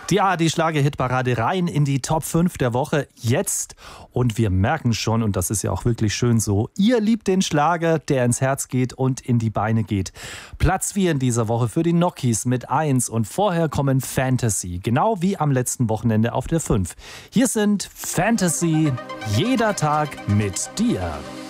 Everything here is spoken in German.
Die Schlager-Hitparade rein in die Top 5 der Woche jetzt. Und wir merken schon, und das ist ja auch wirklich schön so, ihr liebt den Schlager, der ins Herz geht und in die Beine geht. Platz 4 in dieser Woche für die Nokis mit 1 und vorher kommen Fantasy, genau wie am letzten Wochenende auf der 5. Hier sind Fantasy, jeder Tag mit dir.